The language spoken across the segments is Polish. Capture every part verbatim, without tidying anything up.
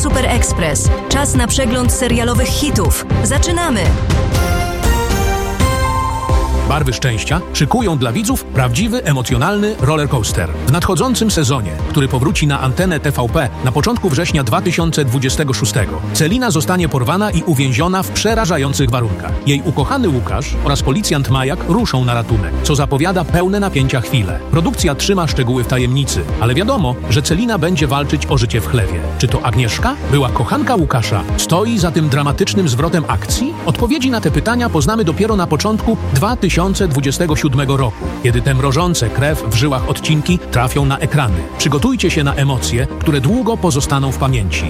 Super Express. Czas na przegląd serialowych hitów. Zaczynamy! Barwy szczęścia szykują dla widzów prawdziwy, emocjonalny rollercoaster. W nadchodzącym sezonie, który powróci na antenę T V P na początku września dwa tysiące dwudziestego szóstego, Celina zostanie porwana i uwięziona w przerażających warunkach. Jej ukochany Łukasz oraz policjant Majak ruszą na ratunek, co zapowiada pełne napięcia chwile. Produkcja trzyma szczegóły w tajemnicy, ale wiadomo, że Celina będzie walczyć o życie w chlewie. Czy to Agnieszka, była kochanka Łukasza, stoi za tym dramatycznym zwrotem akcji? Odpowiedzi na te pytania poznamy dopiero na początku dwa tysiące dwudziestego siódmego roku, kiedy te mrożące krew w żyłach odcinki trafią na ekrany. Przygotujcie się na emocje, które długo pozostaną w pamięci.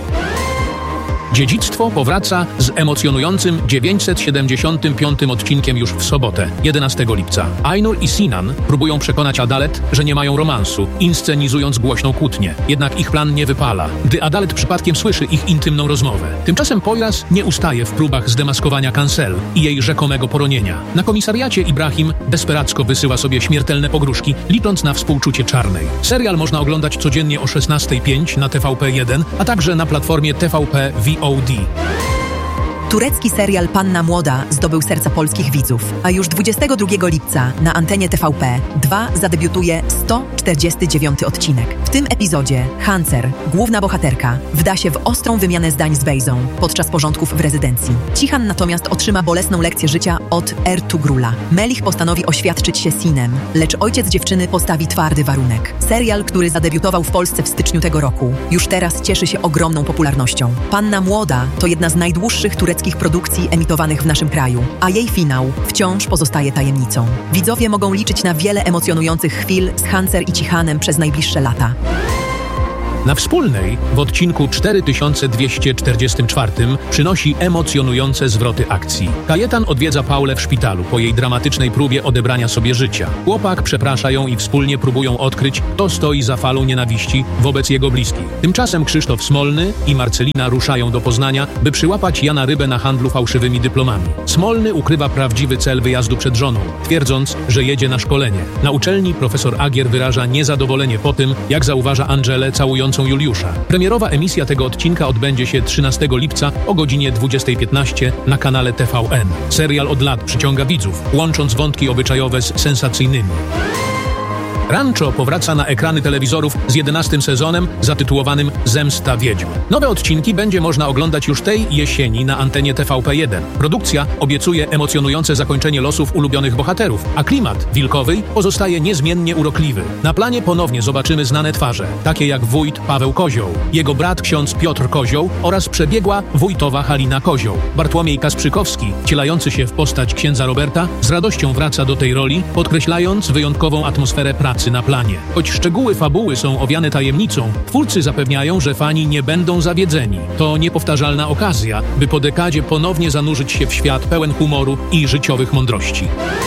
Dziedzictwo powraca z emocjonującym dziewięćset siedemdziesiątym piątym odcinkiem już w sobotę, jedenastego lipca. Ainur i Sinan próbują przekonać Adalet, że nie mają romansu, inscenizując głośną kłótnię. Jednak ich plan nie wypala, gdy Adalet przypadkiem słyszy ich intymną rozmowę. Tymczasem Poyraz nie ustaje w próbach zdemaskowania Cancel i jej rzekomego poronienia. Na komisariacie Ibrahim desperacko wysyła sobie śmiertelne pogróżki, licząc na współczucie Czarnej. Serial można oglądać codziennie o szesnasta pięć na T V P jeden, a także na platformie T V P V O D. Turecki serial Panna Młoda zdobył serca polskich widzów, a już dwudziestego drugiego lipca na antenie T V P dwa zadebiutuje sto czterdziesty dziewiąty odcinek. W tym epizodzie Hancer, główna bohaterka, wda się w ostrą wymianę zdań z Bejzą podczas porządków w rezydencji. Cihan natomiast otrzyma bolesną lekcję życia od Ertugrula. Melich postanowi oświadczyć się Sinem, lecz ojciec dziewczyny postawi twardy warunek. Serial, który zadebiutował w Polsce w styczniu tego roku, już teraz cieszy się ogromną popularnością. Panna Młoda to jedna z najdłuższych tureckich produkcji emitowanych w naszym kraju, a jej finał wciąż pozostaje tajemnicą. Widzowie mogą liczyć na wiele emocjonujących chwil z Hancer i Cihanem przez najbliższe lata. Na Wspólnej w odcinku cztery tysiące dwieście czterdziestym czwartym przynosi emocjonujące zwroty akcji. Kajetan odwiedza Paulę w szpitalu po jej dramatycznej próbie odebrania sobie życia. Chłopak przeprasza ją i wspólnie próbują odkryć, kto stoi za falą nienawiści wobec jego bliskich. Tymczasem Krzysztof Smolny i Marcelina ruszają do Poznania, by przyłapać Jana Rybę na handlu fałszywymi dyplomami. Smolny ukrywa prawdziwy cel wyjazdu przed żoną, twierdząc, że jedzie na szkolenie. Na uczelni profesor Agier wyraża niezadowolenie po tym, jak zauważa Angelę całującą Juliusza. Premierowa emisja tego odcinka odbędzie się trzynastego lipca o godzinie dwudziestej piętnaście na kanale T V N. Serial od lat przyciąga widzów, łącząc wątki obyczajowe z sensacyjnymi. Rancho powraca na ekrany telewizorów z jedenastym sezonem zatytułowanym Zemsta Wiedźm. Nowe odcinki będzie można oglądać już tej jesieni na antenie T V P jeden. Produkcja obiecuje emocjonujące zakończenie losów ulubionych bohaterów, a klimat wilkowy pozostaje niezmiennie urokliwy. Na planie ponownie zobaczymy znane twarze, takie jak wójt Paweł Kozioł, jego brat ksiądz Piotr Kozioł oraz przebiegła wójtowa Halina Kozioł. Bartłomiej Kasprzykowski, wcielający się w postać księdza Roberta, z radością wraca do tej roli, podkreślając wyjątkową atmosferę pracy na planie. Choć szczegóły fabuły są owiane tajemnicą, twórcy zapewniają, że fani nie będą zawiedzeni. To niepowtarzalna okazja, by po dekadzie ponownie zanurzyć się w świat pełen humoru i życiowych mądrości.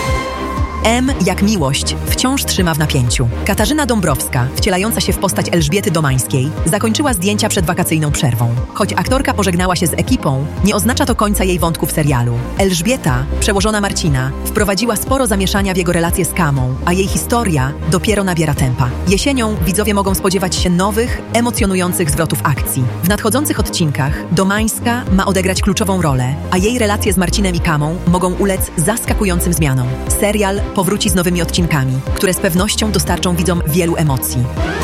M jak miłość wciąż trzyma w napięciu. Katarzyna Dąbrowska, wcielająca się w postać Elżbiety Domańskiej, zakończyła zdjęcia przed wakacyjną przerwą. Choć aktorka pożegnała się z ekipą, nie oznacza to końca jej wątku w serialu. Elżbieta, przełożona Marcina, wprowadziła sporo zamieszania w jego relacje z Kamą, a jej historia dopiero nabiera tempa. Jesienią widzowie mogą spodziewać się nowych, emocjonujących zwrotów akcji. W nadchodzących odcinkach Domańska ma odegrać kluczową rolę, a jej relacje z Marcinem i Kamą mogą ulec zaskakującym zmianom. Serial powróci z nowymi odcinkami, które z pewnością dostarczą widzom wielu emocji.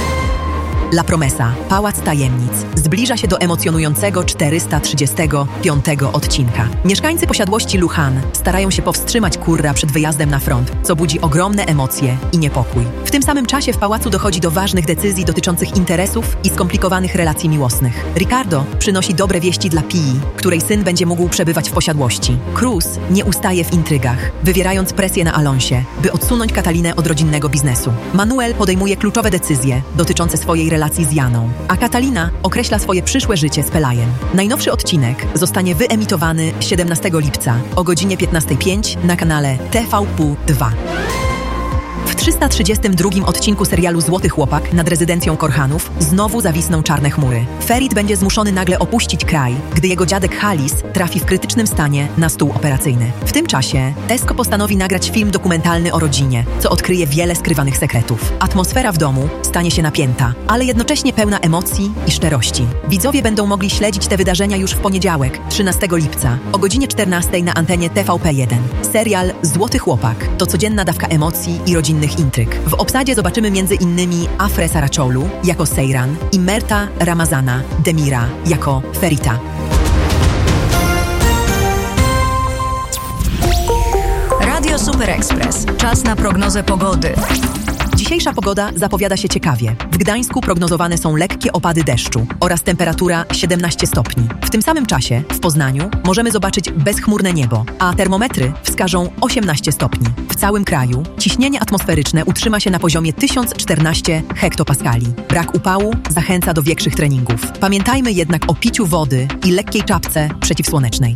La Promesa, Pałac Tajemnic, zbliża się do emocjonującego czterysta trzydziestego piątego odcinka. Mieszkańcy posiadłości Luhan starają się powstrzymać Kurra przed wyjazdem na front, co budzi ogromne emocje i niepokój. W tym samym czasie w pałacu dochodzi do ważnych decyzji dotyczących interesów i skomplikowanych relacji miłosnych. Ricardo przynosi dobre wieści dla Pii, której syn będzie mógł przebywać w posiadłości. Cruz nie ustaje w intrygach, wywierając presję na Alonsie, by odsunąć Katalinę od rodzinnego biznesu. Manuel podejmuje kluczowe decyzje dotyczące swojej relacji relacji z Janą, a Katalina określa swoje przyszłe życie z Pelajem. Najnowszy odcinek zostanie wyemitowany siedemnastego lipca o godzinie piętnastej pięć na kanale T V P dwa. W trzysta trzydziestym drugim odcinku serialu Złoty Chłopak nad rezydencją Korhanów znowu zawisną czarne chmury. Ferit będzie zmuszony nagle opuścić kraj, gdy jego dziadek Halis trafi w krytycznym stanie na stół operacyjny. W tym czasie Tesco postanowi nagrać film dokumentalny o rodzinie, co odkryje wiele skrywanych sekretów. Atmosfera w domu stanie się napięta, ale jednocześnie pełna emocji i szczerości. Widzowie będą mogli śledzić te wydarzenia już w poniedziałek, trzynastego lipca, o godzinie czternastej na antenie T V P jeden. Serial Złoty Chłopak to codzienna dawka emocji i rodzinnych intryg. W obsadzie zobaczymy między innymi Afrę Saraczolu jako Seyran i Merta Ramazana Demira jako Ferita. Radio Super Express. Czas na prognozę pogody. Dzisiejsza pogoda zapowiada się ciekawie. W Gdańsku prognozowane są lekkie opady deszczu oraz temperatura siedemnaście stopni. W tym samym czasie w Poznaniu możemy zobaczyć bezchmurne niebo, a termometry wskażą osiemnaście stopni. W całym kraju ciśnienie atmosferyczne utrzyma się na poziomie tysiąc czternaście hektopaskali. Brak upału zachęca do większych treningów. Pamiętajmy jednak o piciu wody i lekkiej czapce przeciwsłonecznej.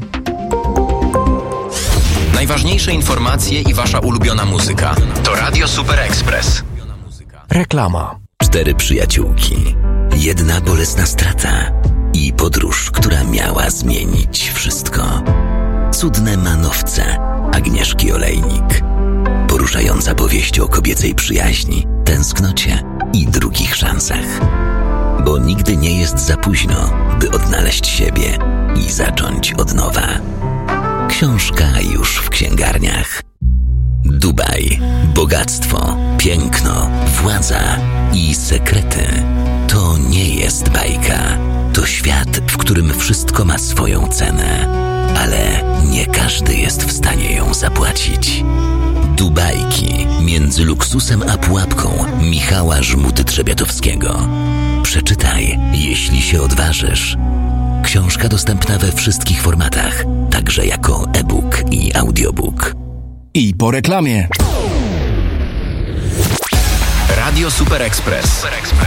Najważniejsze informacje i wasza ulubiona muzyka to Radio Super Express. Reklama. Cztery przyjaciółki, jedna bolesna strata i podróż, która miała zmienić wszystko. Cudne manowce Agnieszki Olejnik. Poruszająca powieść o kobiecej przyjaźni, tęsknocie i drugich szansach. Bo nigdy nie jest za późno, by odnaleźć siebie i zacząć od nowa. Książka już w księgarniach. Dubaj, bogactwo, piękno, władza i sekrety. To nie jest bajka. To świat, w którym wszystko ma swoją cenę. Ale nie każdy jest w stanie ją zapłacić. Dubajki między luksusem a pułapką Michała Żmuty-Trzebiatowskiego. Przeczytaj, jeśli się odważysz. Książka dostępna we wszystkich formatach, także jako e-book i audiobook. I po reklamie. Radio Super Express.